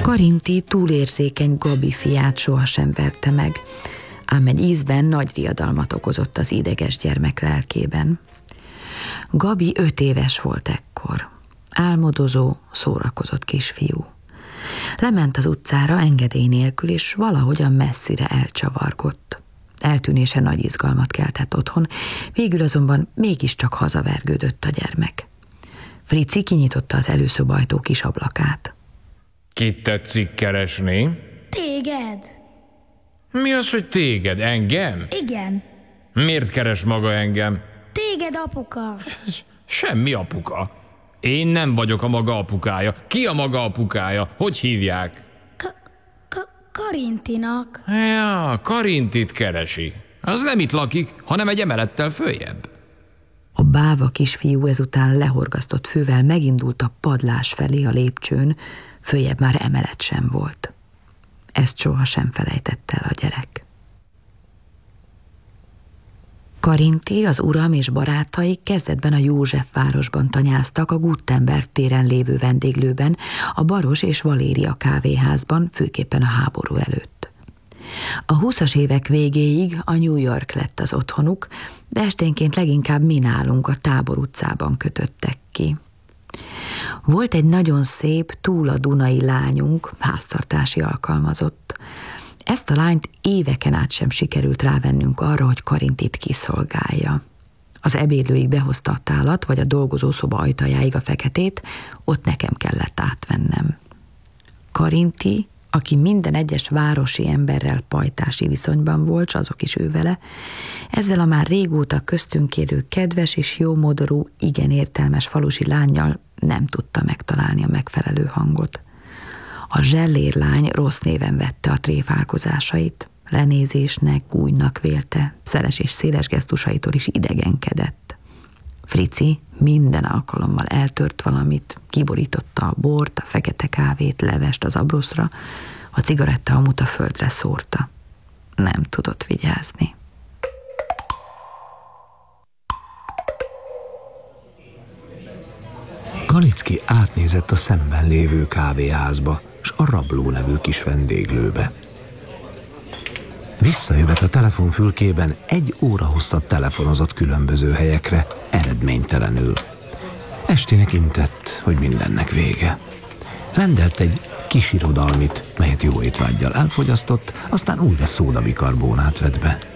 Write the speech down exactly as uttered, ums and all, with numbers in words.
Karinti túlérzékeny Gabi fiát sohasem verte meg, ám egy ízben nagy riadalmat okozott az ideges gyermek lelkében. Gabi öt éves volt ekkor. Álmodozó, szórakozott kisfiú. Lement az utcára engedély nélkül, és valahogyan messzire elcsavargott. Eltűnése nagy izgalmat keltett otthon, végül azonban mégiscsak hazavergődött a gyermek. Frici kinyitotta az előszobajtó kis ablakát. Kit tetszik keresni? Téged. Mi az, hogy téged? Engem? Igen. Miért keres maga engem? Téged, apuka. Semmi apuka. Én nem vagyok a maga apukája. Ki a maga apukája? Hogy hívják? Ka- ka- Karintinak. Ja, Karintit keresi. Az nem itt lakik, hanem egy emelettel följebb. A báva kisfiú ezután lehorgasztott fővel megindult a padlás felé a lépcsőn, följebb már emelet sem volt. Ezt sohasem felejtette el a gyerek. Karinti, az uram és barátai kezdetben a Józsefvárosban tanyáztak, a Gutenberg téren lévő vendéglőben, a Baros és Valéria kávéházban, főképpen a háború előtt. A húszas évek végéig a New York lett az otthonuk, de esténként leginkább mi nálunk a Tábor utcában kötöttek ki. Volt egy nagyon szép, túl a Dunai lányunk, háztartási alkalmazott. Ezt a lányt éveken át sem sikerült rávennünk arra, hogy Karintit kiszolgálja. Az ebédlőig behozta a tálat, vagy a dolgozószoba ajtajáig a feketét, ott nekem kellett átvennem. Karinti, aki minden egyes városi emberrel pajtási viszonyban volt, s azok is ő vele, ezzel a már régóta köztünk élő kedves és jómodorú, igen értelmes falusi lánnyal nem tudta megtalálni a megfelelő hangot. A zsellérlány rossz néven vette a tréfálkozásait, lenézésnek, gúnynak vélte, szeles és széles gesztusaitól is idegenkedett. Frici minden alkalommal eltört valamit, kiborította a bort, a fekete kávét, levest az abroszra, a cigarettahamut a földre szórta. Nem tudott vigyázni. Kalicki átnézett a szemben lévő kávéházba, s a Rabló nevű kis vendéglőbe. Visszajövet a telefonfülkében egy óra hosszat telefonozott különböző helyekre, eredménytelenül. Estének intett, hogy mindennek vége. Rendelt egy kis irodalmit, melyet jó étvággyal elfogyasztott, aztán újra szódabikarbónát vett be.